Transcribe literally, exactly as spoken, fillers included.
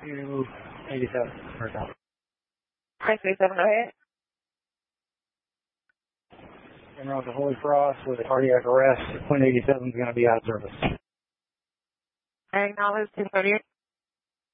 two eighty-seven. First out. six eighty-seven, go ahead. And we're on the Holy Cross with a cardiac arrest. Queen eighty-seven is going to be out of service. Acknowledge ten thirty-eight.